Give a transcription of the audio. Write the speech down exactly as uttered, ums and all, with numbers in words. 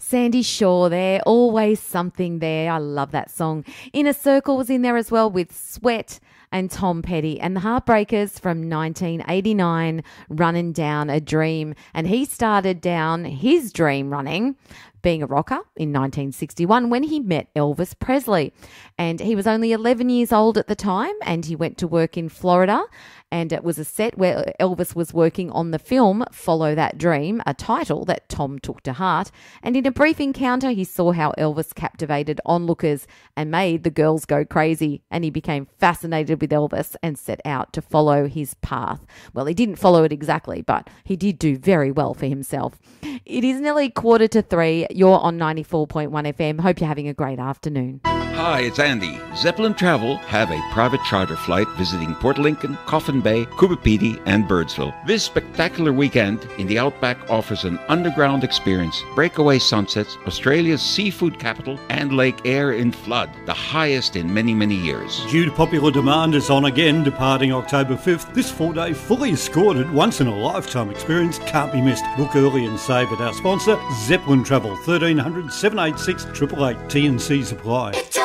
Sandy Shaw there, Always Something There. I love that song. Inner Circle was in there as well with Sweat and Tom Petty, and the Heartbreakers from nineteen eighty-nine, Running Down a Dream. And he started down his dream running, being a rocker, in nineteen sixty-one when he met Elvis Presley. And he was only eleven years old at the time, and he went to work in Florida. And it was a set where Elvis was working on the film Follow That Dream, a title that Tom took to heart. And in a brief encounter, he saw how Elvis captivated onlookers and made the girls go crazy. And he became fascinated with Elvis and set out to follow his path. Well, he didn't follow it exactly, but he did do very well for himself. It is nearly quarter to three. You're on ninety-four point one F M. Hope you're having a great afternoon. Hi, it's Andy. Zeppelin Travel have a private charter flight visiting Port Lincoln, Coffin Bay, Coopapedy, and Birdsville. This spectacular weekend in the Outback offers an underground experience, breakaway sunsets, Australia's seafood capital, and Lake Eyre in flood, the highest in many, many years. Due to popular demand, it's on again, departing October fifth. This four-day, fully escorted, once-in-a-lifetime experience can't be missed. Book early and save at our sponsor, Zeppelin Travel, thirteen hundred, seven eight six, eight eight eight, T and C Supply.